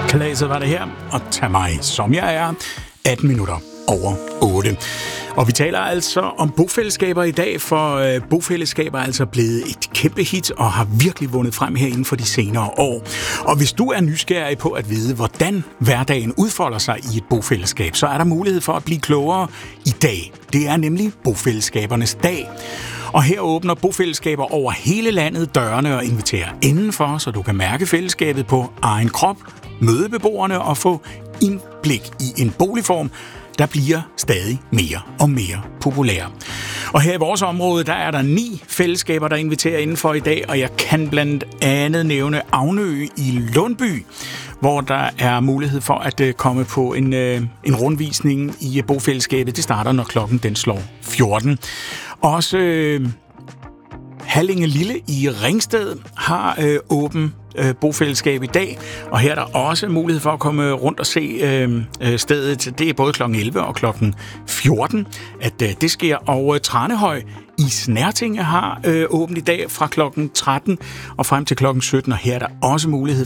Klæset var det her, og tag mig, som jeg er, 18 minutter over 8. Og vi taler altså om bofællesskaber i dag, for bofællesskaber er altså blevet et kæmpe hit og har virkelig vundet frem her inden for de senere år. Og hvis du er nysgerrig på at vide, hvordan hverdagen udfolder sig i et bofællesskab, så er der mulighed for at blive klogere i dag. Det er nemlig bofællesskabernes dag. Og her åbner bofællesskaber over hele landet dørene og inviterer indenfor, så du kan mærke fællesskabet på egen krop, møde beboerne og få indblik i en boligform, der bliver stadig mere og mere populær. Og her i vores område, der er der 9 fællesskaber, der inviterer indenfor i dag, og jeg kan blandt andet nævne Avnø i Lundby, hvor der er mulighed for at komme på en rundvisning i bofællesskabet. Det starter, når klokken den slår 14. Også Hallinge Lille i Ringsted har åben bofællesskab i dag, og her er der også mulighed for at komme rundt og se stedet. Det er både kl. 11 og kl. 14, at det sker. Og Tranehøj i Snertinge har åbent i dag fra kl. 13 og frem til kl. 17, og her er der også mulighed